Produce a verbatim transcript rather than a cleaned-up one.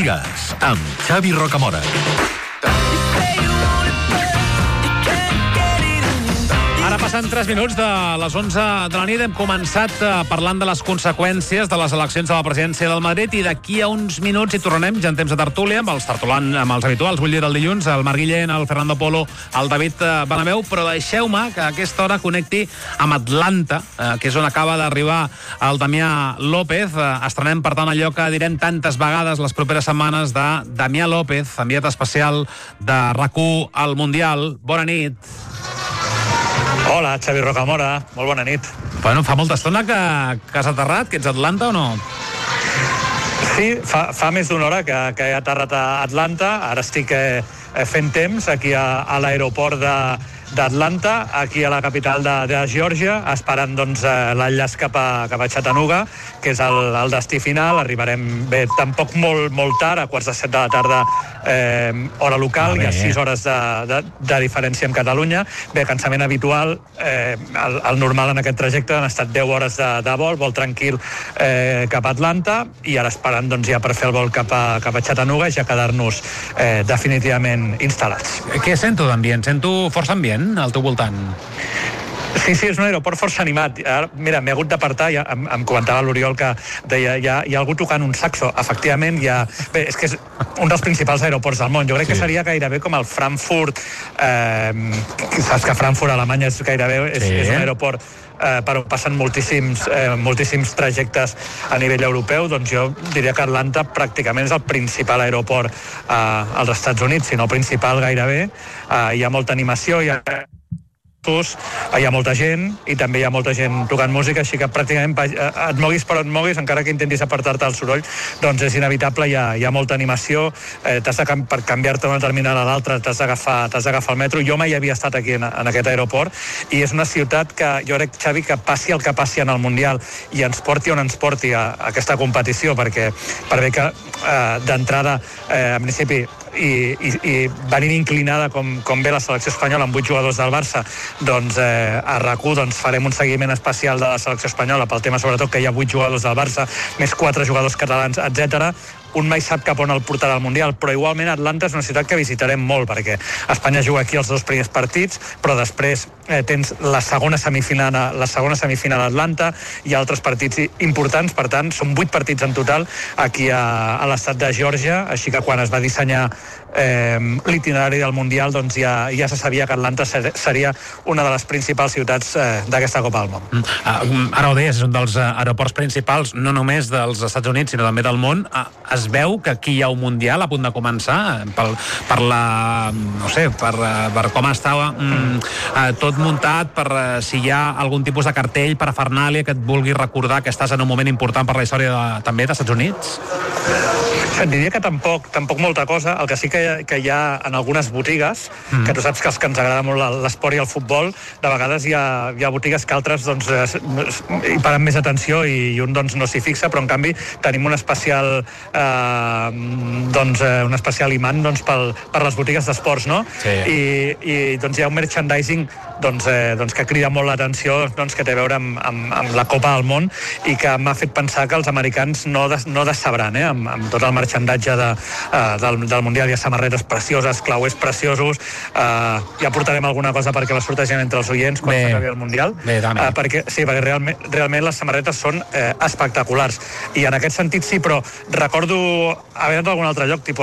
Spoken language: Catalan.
Botigues, amb Xavi Rocamora. Ara passen tres minuts de les onze de la nit. Hem començat parlant de les conseqüències de les eleccions a la presidència del Madrid i d'aquí a uns minuts hi tornarem ja en temps de tertúlia amb els tertulians, amb els habituals. Vull dir el dilluns, el Marc Guillén, el Fernando Polo, el David Benabeu, però deixeu-me que a aquesta hora connecti amb Atlanta, que és on acaba d'arribar el Damià López. Estrenem, per tant, allò que direm tantes vegades les properes setmanes de Damià López, enviat especial de RAC u al Mundial. Bona nit. Hola, Xavi Rocamora, molt bona nit. Bueno, fa molta estona que, que has aterrat, que ets a Atlanta o no? Sí, fa, fa més d'una hora que, que he aterrat a Atlanta. Ara estic eh, fent temps aquí a, a l'aeroport de d'Atlanta, aquí a la capital de, de Geòrgia, esperant doncs, eh, l'enllaç cap a, cap a Chattanooga, que és el, el destí final. Arribarem bé, tampoc molt, molt tard, a quarts de set de la tarda, eh, hora local, hi ha sis hores de, de, de diferència amb Catalunya. Bé, cansament habitual, eh, el, el normal en aquest trajecte han estat deu hores de, de vol, vol tranquil eh, cap a Atlanta, i ara esperant doncs, ja per fer el vol cap a, cap a Chattanooga i ja quedar-nos eh, definitivament instal·lats. Què sento d'ambient? Sento força ambient al teu voltant. Sí, sí, és un aeroport força animat. Ara, mira, m'he hagut d'apartar, ja, em, em comentava l'Oriol que deia, hi ha, hi ha algú tocant un saxo. Efectivament, hi ha... Bé, és que és un dels principals aeroports del món. Jo crec sí. que seria gairebé com el Frankfurt... Eh, saps que Frankfurt, Alemanya, és gairebé... És, sí. és un aeroport eh, per on passen moltíssims, eh, moltíssims trajectes a nivell europeu. Doncs jo diria que Atlanta pràcticament és el principal aeroport eh, als Estats Units, si no el principal gairebé. Eh, hi ha molta animació, hi ha... hi ha molta gent i també hi ha molta gent tocant música, així que pràcticament et moguis per on moguis, encara que intentis apartar-te del soroll, doncs és inevitable, hi ha, hi ha molta animació, eh, t'has de, per canviar-te d'una terminal a l'altra t'has d'agafar t'has d'agafar el metro. Jo mai havia estat aquí en, en aquest aeroport i és una ciutat que jo crec, Xavi, que passi el que passi en el Mundial i ens porti on ens porti a, a aquesta competició, perquè per bé que eh, d'entrada eh, a principi i, i, i venint inclinada com, com ve la selecció espanyola amb vuit jugadors del Barça, doncs eh, a RAC u doncs, farem un seguiment especial de la selecció espanyola pel tema sobretot que hi ha vuit jugadors del Barça, més quatre jugadors catalans, etcètera. Un mai sap cap on el portarà al Mundial, però igualment Atlanta és una ciutat que visitarem molt, perquè Espanya juga aquí els dos primers partits, però després eh, tens la segona semifinal, la segona semifinal a Atlanta, hi ha altres partits importants, per tant, són vuit partits en total aquí a, a l'estat de Geòrgia, així que quan es va dissenyar eh, l'itinerari del Mundial, doncs ja, ja se sabia que Atlanta ser, seria una de les principals ciutats eh, d'aquesta Copa del Món. Mm. Uh, ara ho deies, és un dels aeroports principals, no només dels Estats Units, sinó també del món. Uh, es veu que aquí hi ha un Mundial a punt de començar per, per la... no sé, per, per com està mm, uh, tot muntat, per uh, si hi ha algun tipus de cartell per a Fernàlia que et vulgui recordar que estàs en un moment important per la història de, també dels Estats Units? Et diria que tampoc, tampoc molta cosa. El que sí que hi ha, que hi ha en algunes botigues, mm. que tu saps que els que ens agrada molt l'esport i el futbol, de vegades hi ha, hi ha botigues que altres doncs, hi paren més atenció i, i un doncs, no s'hi fixa, però en canvi tenim un especial eh, doncs, un especial imant doncs, pel, per les botigues d'esports, no? Sí. I, i doncs, hi ha un merchandising doncs, eh, doncs, que crida molt l'atenció, doncs, que té a veure amb, amb, amb la Copa del Món i que m'ha fet pensar que els americans no, des, no decebran eh, amb, amb tot el merchandatge de, uh, del, del Mundial. Hi ha samarretes precioses, clauers preciosos, uh, ja portarem alguna cosa perquè la sortegem entre els oients quan s'acabi el Mundial. Bé, uh, perquè, sí, perquè realment, realment les samarretes són eh, espectaculars. I en aquest sentit sí, però recordo haver anat a algun altre lloc, tipus